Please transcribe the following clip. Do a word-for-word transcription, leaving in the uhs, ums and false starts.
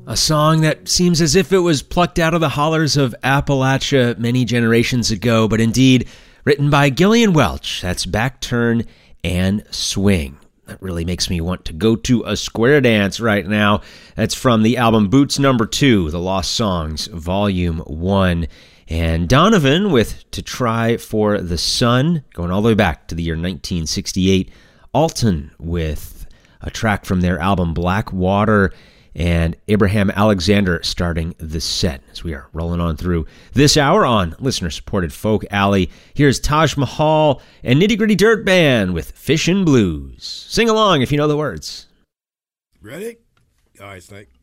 A song that seems as if it was plucked out of the hollers of Appalachia many generations ago, but indeed written by Gillian Welch. That's Back Turn and Swing. That really makes me want to go to a square dance right now. That's from the album Boots Number Two, The Lost Songs, Volume One. And Donovan with To Try for the Sun, going all the way back to the year nineteen sixty-eight. Alton with a track from their album Black Water, and Abraham Alexander starting the set as we are rolling on through this hour on listener-supported Folk Alley. Here's Taj Mahal and Nitty Gritty Dirt Band with Fishin' Blues. Sing along if you know the words. Ready? All right, Snake.